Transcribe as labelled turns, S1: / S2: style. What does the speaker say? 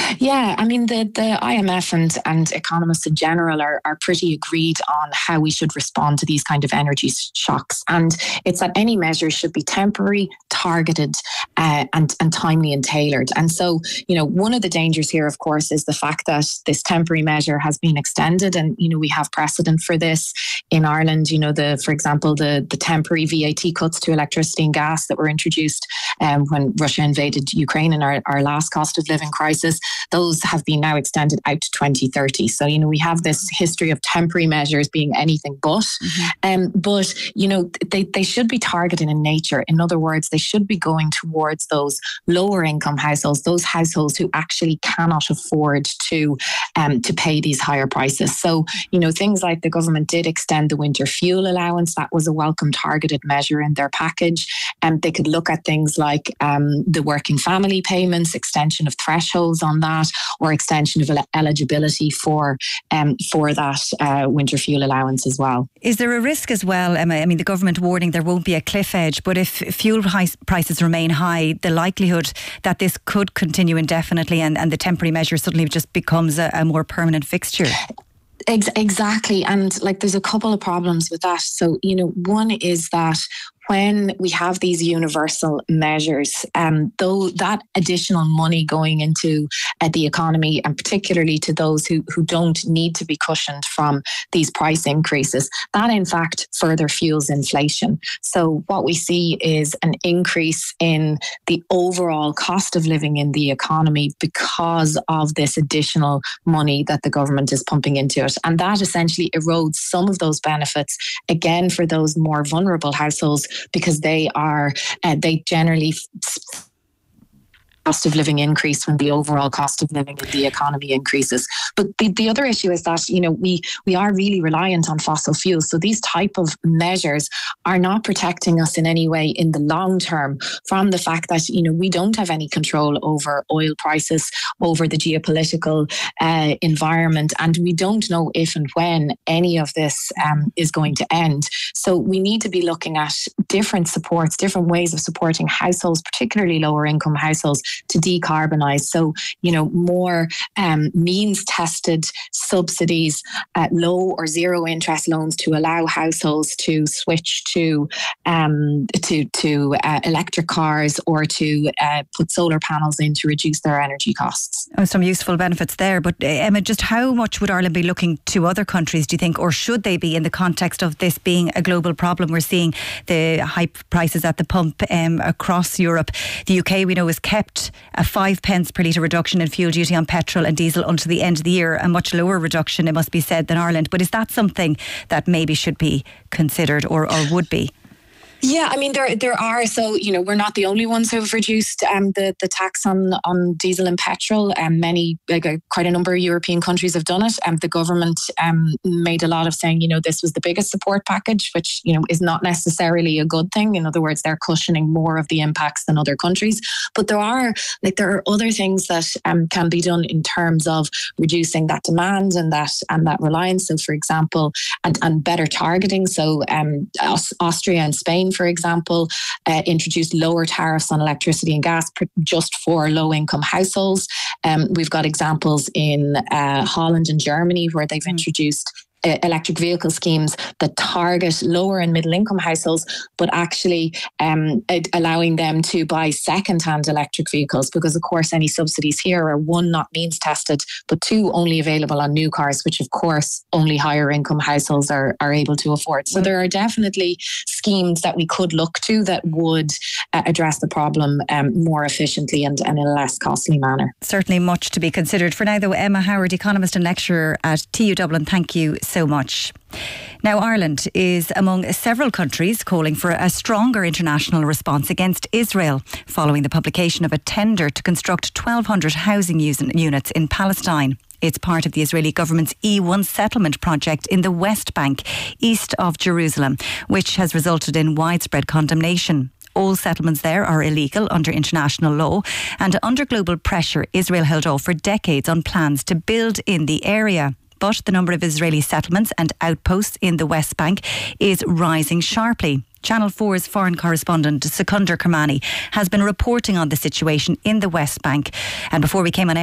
S1: Yeah, I mean, the IMF and economists in general are pretty agreed on how we should respond to these kind of energy shocks. And it's that any measure should be temporary, targeted, and timely and tailored. And so, one of the dangers here, of course, is the fact that this temporary measure has been extended. And, we have precedent for this in Ireland. For example, the temporary VAT cuts to electricity and gas that were introduced when Russia invaded Ukraine in our last cost of living crisis. Those have been now extended out to 2030. So, we have this history of temporary measures being anything but. But, they should be targeted in nature. In other words, they should be going towards those lower income households, those households who actually cannot afford to pay these higher prices. So, things like the government did extend the winter fuel allowance. That was a welcome targeted measure in their package. And they could look at things like the working family payments, extension of thresholds on that, or extension of eligibility for that winter fuel allowance as well.
S2: Is there a risk as well, Emma? I mean, the government warning there won't be a cliff edge, but if fuel prices remain high, the likelihood that this could continue indefinitely and the temporary measure suddenly just becomes a more permanent fixture.
S1: Exactly. And there's a couple of problems with that. So, one is that when we have these universal measures, though that additional money going into the economy, and particularly to those who don't need to be cushioned from these price increases, that in fact further fuels inflation. So what we see is an increase in the overall cost of living in the economy because of this additional money that the government is pumping into it. And that essentially erodes some of those benefits, again, for those more vulnerable households, because they generally cost of living increase when the overall cost of living in the economy increases. But the other issue is that, we are really reliant on fossil fuels. So these type of measures are not protecting us in any way in the long term from the fact that, we don't have any control over oil prices, over the geopolitical environment, and we don't know if and when any of this is going to end. So we need to be looking at different supports, different ways of supporting households, particularly lower income households, to decarbonise. So, more means-tested subsidies, low or zero interest loans to allow households to switch to electric cars or to put solar panels in to reduce their energy costs.
S2: Oh, some useful benefits there. But Emma, just how much would Ireland be looking to other countries, do you think, or should they be, in the context of this being a global problem? We're seeing the high prices at the pump across Europe. The UK, we know, has kept a 5 pence per litre reduction in fuel duty on petrol and diesel until the end of the year, a much lower reduction, it must be said, than Ireland. But is that something that maybe should be considered or would be?
S1: Yeah, I mean, there are. So, we're not the only ones who've reduced the tax on diesel and petrol. Many, quite a number of European countries have done it. The government made a lot of saying, this was the biggest support package, which, is not necessarily a good thing. In other words, they're cushioning more of the impacts than other countries. But there are other things that can be done in terms of reducing that demand and that reliance. So, for example, and better targeting. So, Austria and Spain, for example, introduced lower tariffs on electricity and gas just for low-income households. We've got examples in Holland and Germany where they've introduced electric vehicle schemes that target lower and middle income households, but actually allowing them to buy second-hand electric vehicles, because of course any subsidies here are, one, not means tested, but two, only available on new cars, which of course only higher income households are able to afford. So there are definitely schemes that we could look to that would address the problem more efficiently and in a less costly manner.
S2: Certainly much to be considered. For now though, Emma Howard, economist and lecturer at TU Dublin, thank you so much. Now, Ireland is among several countries calling for a stronger international response against Israel following the publication of a tender to construct 1,200 housing units in Palestine. It's part of the Israeli government's E1 settlement project in the West Bank, east of Jerusalem, which has resulted in widespread condemnation. All settlements there are illegal under international law, and under global pressure, Israel held off for decades on plans to build in the area. But the number of Israeli settlements and outposts in the West Bank is rising sharply. Channel 4's foreign correspondent Secundar Kermani has been reporting on the situation in the West Bank. And before we came on